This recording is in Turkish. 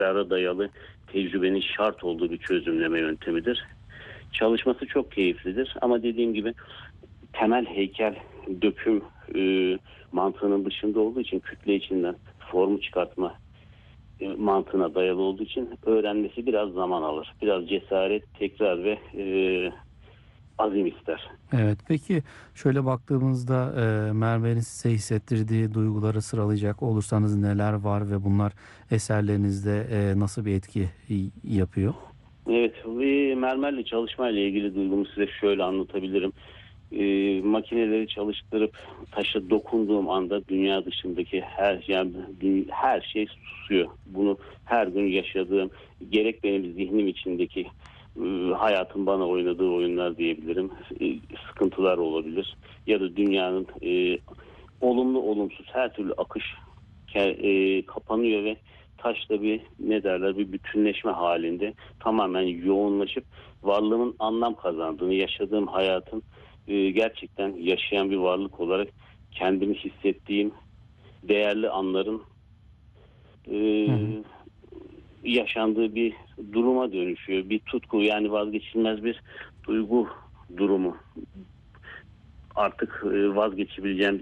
istikrara dayalı tecrübenin şart olduğu bir çözümleme yöntemidir. Çalışması çok keyiflidir ama dediğim gibi temel heykel döküm mantığının dışında olduğu için kütle içinden formu çıkartma mantığına dayalı olduğu için öğrenmesi biraz zaman alır. Biraz cesaret, tekrar ve azim ister. Evet, peki şöyle baktığımızda Merve'nin size hissettirdiği duyguları sıralayacak olursanız neler var ve bunlar eserlerinizde nasıl bir etki yapıyor? Evet, ve mermerle çalışmayla ilgili duygumu size şöyle anlatabilirim. Makineleri çalıştırıp taşa dokunduğum anda dünya dışındaki her şey susuyor. Bunu her gün yaşadığım, gerek benim zihnim içindeki hayatın bana oynadığı oyunlar diyebilirim. Sıkıntılar olabilir ya da dünyanın olumlu olumsuz her türlü akış kapanıyor ve taşla bir ne derler bir bütünleşme halinde tamamen yoğunlaşıp varlığımın anlam kazandığını, yaşadığım hayatın gerçekten yaşayan bir varlık olarak kendimi hissettiğim değerli anların Hı hı. yaşandığı bir duruma dönüşüyor. Bir tutku, yani vazgeçilmez bir duygu durumu. Artık vazgeçebileceğim